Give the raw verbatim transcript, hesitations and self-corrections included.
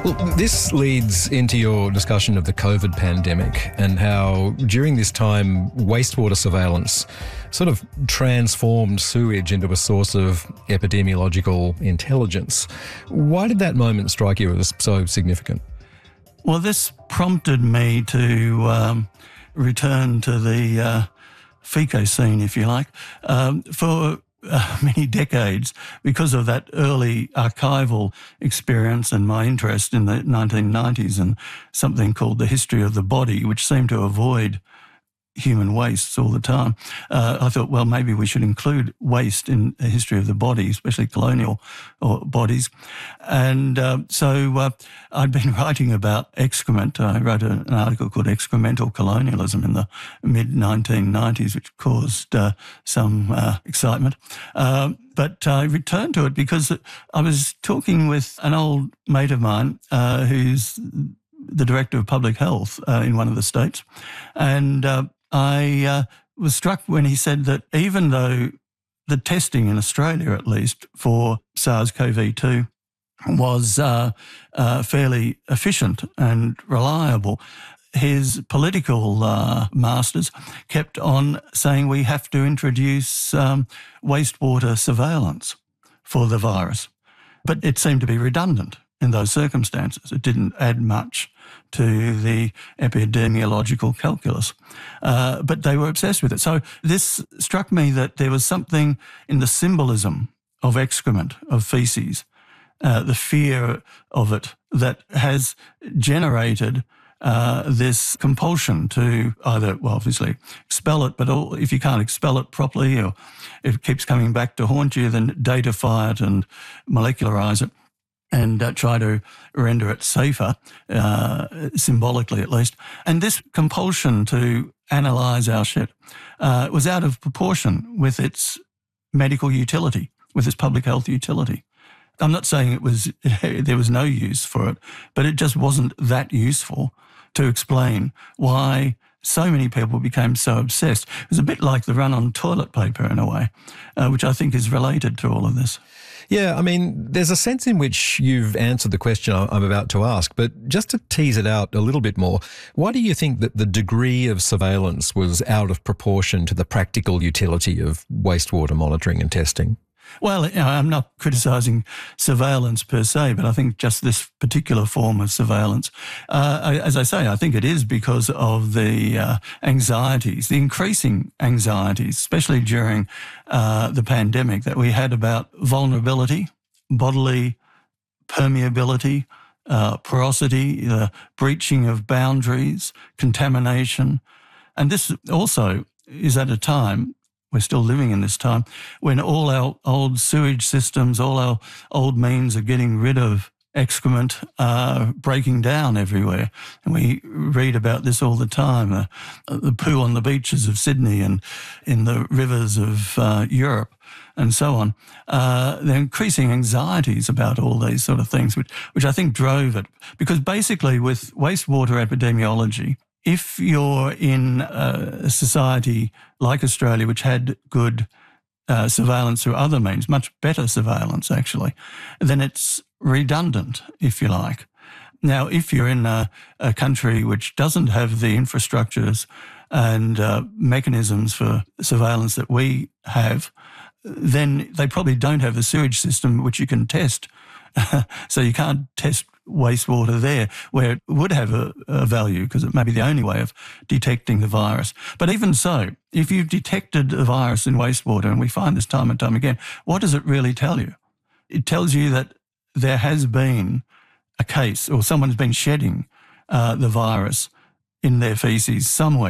Well, this leads into your discussion of the COVID pandemic and how during this time wastewater surveillance sort of transformed sewage into a source of epidemiological intelligence. Why did that moment strike you as so significant? Well, this prompted me to um, return to the uh, FECO scene, if you like. Um, for uh, many decades, because of that early archival experience and my interest in the nineteen nineties and something called the history of the body, which seemed to avoid human wastes all the time, uh, I thought, well, maybe we should include waste in the history of the body, especially colonial or bodies. And uh, so uh, I'd been writing about excrement. I wrote a, an article called Excremental Colonialism in the mid nineteen nineties, which caused uh, some uh, excitement. Uh, but I returned to it because I was talking with an old mate of mine uh, who's the director of public health uh, in one of the states. And uh, I uh, was struck when he said that even though the testing in Australia, at least, for SARS-C o V two was uh, uh, fairly efficient and reliable, his political uh, masters kept on saying we have to introduce um, wastewater surveillance for the virus. But it seemed to be redundant in those circumstances. It didn't add much to the epidemiological calculus. Uh, but they were obsessed with it. So this struck me that there was something in the symbolism of excrement, of faeces, uh, the fear of it, that has generated uh, this compulsion to either, well, obviously expel it, but all, if you can't expel it properly or if it keeps coming back to haunt you, then datafy it and molecularize it and uh, try to render it safer, uh, symbolically at least. And this compulsion to analyse our shit uh, was out of proportion with its medical utility, with its public health utility. I'm not saying it was there was no use for it, but it just wasn't that useful to explain why so many people became so obsessed. It was a bit like the run on toilet paper in a way, uh, which I think is related to all of this. Yeah, I mean, there's a sense in which you've answered the question I'm about to ask, but just to tease it out a little bit more, why do you think that the degree of surveillance was out of proportion to the practical utility of wastewater monitoring and testing? Well, you know, I'm not criticising surveillance per se, but I think just this particular form of surveillance, uh, as I say, I think it is because of the uh, anxieties, the increasing anxieties, especially during uh, the pandemic, that we had about vulnerability, bodily permeability, uh, porosity, the breaching of boundaries, contamination. And this also is at a time, we're still living in this time, when all our old sewage systems, all our old means of getting rid of excrement are breaking down everywhere. And we read about this all the time, uh, the poo on the beaches of Sydney and in the rivers of uh, Europe and so on. Uh, there are increasing anxieties about all these sort of things, which, which I think drove it. Because basically with wastewater epidemiology, if you're in a society like Australia, which had good uh, surveillance through other means, much better surveillance actually, then it's redundant, if you like. Now, if you're in a, a country which doesn't have the infrastructures and uh, mechanisms for surveillance that we have, then they probably don't have a sewage system which you can test. So you can't test wastewater there, where it would have a, a value because it may be the only way of detecting the virus. But even so, if you've detected a virus in wastewater, and we find this time and time again, what does it really tell you? It tells you that there has been a case or someone's been shedding uh, the virus in their faeces somewhere.